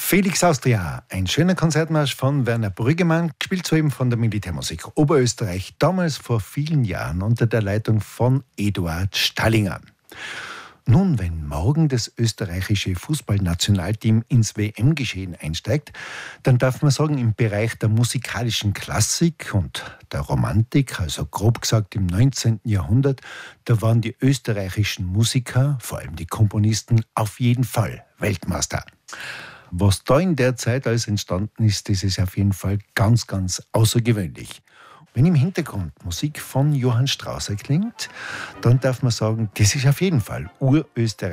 Felix Austria, ein schöner Konzertmarsch von Werner Brüggemann, gespielt soeben von der Militärmusik Oberösterreich, damals vor vielen Jahren unter der Leitung von Eduard Stallinger. Nun, wenn morgen das österreichische Fußballnationalteam ins WM-Geschehen einsteigt, dann darf man sagen, im Bereich der musikalischen Klassik und der Romantik, also grob gesagt im 19. Jahrhundert, da waren die österreichischen Musiker, vor allem die Komponisten, auf jeden Fall Weltmeister. Was da in der Zeit alles entstanden ist, das ist auf jeden Fall ganz, ganz außergewöhnlich. Wenn im Hintergrund Musik von Johann Strauss klingt, dann darf man sagen, das ist auf jeden Fall urösterreichisch.